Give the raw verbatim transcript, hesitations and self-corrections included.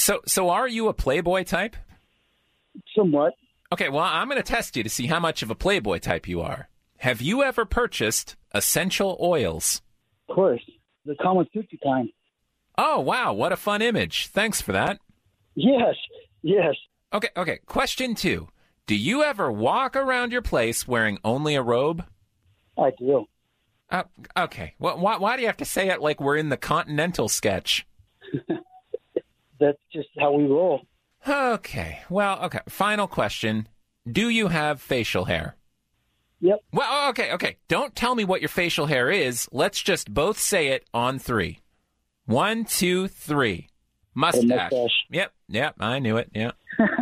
So, so are you a Playboy type? Somewhat. Okay, well, I'm going to test you to see how much of a Playboy type you are. Have you ever purchased essential oils? Of course. The common sushi kind. Oh, wow. What a fun image. Thanks for that. Yes. Yes. Okay, okay. Question two. Do you ever walk around your place wearing only a robe? I do. Uh, okay. Well, why, why do you have to say it like we're in the Continental sketch? That's just how we roll. Okay. Well, okay. Final question. Do you have facial hair? Yep. Well, okay, okay. Don't tell me what your facial hair is. Let's just both say it on three. One, two, three. Mustache. mustache. Yep, yep. I knew it. Yeah.